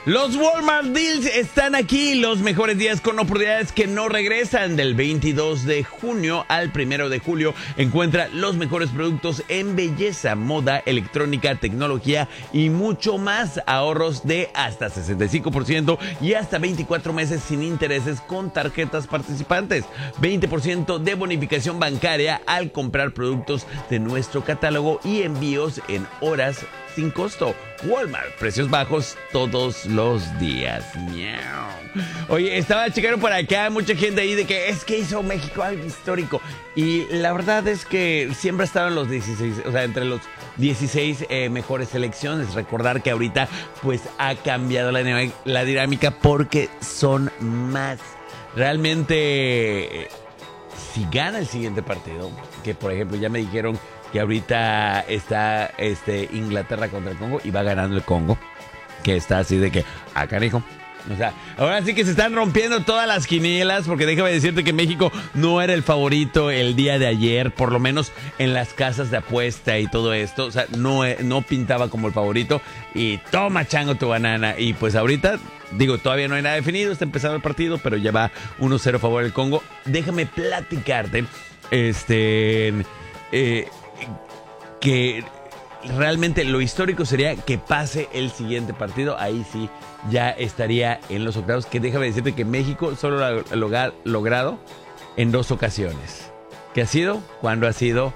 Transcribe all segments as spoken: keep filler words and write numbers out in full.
Los Walmart Deals están aquí, los mejores días con oportunidades que no regresan. Del veintidós de junio al primero de julio encuentra los mejores productos en belleza, moda, electrónica, tecnología y mucho más. Ahorros de hasta sesenta y cinco por ciento y hasta veinticuatro meses sin intereses con tarjetas participantes. veinte por ciento de bonificación bancaria al comprar productos de nuestro catálogo y envíos en horas sin costo. Walmart, precios bajos todos los días. Miau. Oye, estaba checando por acá mucha gente ahí de que es que hizo México algo histórico. Y la verdad es que siempre estaban los dieciséis, o sea, entre los dieciséis eh, mejores selecciones. Recordar que ahorita pues ha cambiado la, la dinámica porque son más. Realmente, eh, si gana el siguiente partido, que por ejemplo ya me dijeron que ahorita está este, Inglaterra contra el Congo y va ganando el Congo, que está así de que, ah, canijo. O sea, ahora sí que se están rompiendo todas las quinielas, porque déjame decirte que México no era el favorito el día de ayer, por lo menos en las casas de apuesta y todo esto. O sea, no, no pintaba como el favorito. Y toma, chango, tu banana. Y pues ahorita, digo, todavía no hay nada definido, está empezando el partido, pero ya va uno cero a favor del Congo. Déjame platicarte, este... Eh, que realmente lo histórico sería que pase el siguiente partido. Ahí sí ya estaría en los octavos, que déjame decirte que México solo lo ha logrado en dos ocasiones, que ha sido cuando ha sido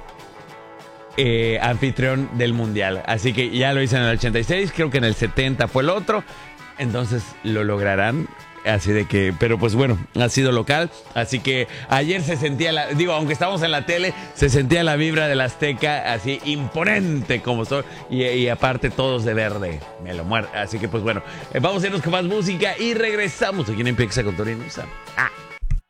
eh, anfitrión del mundial. Así que ya lo hice en el ochenta y seis, creo que en el setenta fue el otro, entonces lo lograrán. Así de que, pero pues bueno, ha sido local. Así que ayer se sentía, la, digo, aunque estábamos en la tele, se sentía la vibra del Azteca, así imponente como son. Y, y aparte todos de verde, me lo muero. Así que pues bueno, vamos a irnos con más música y regresamos aquí en Empieza con Torino. Ah.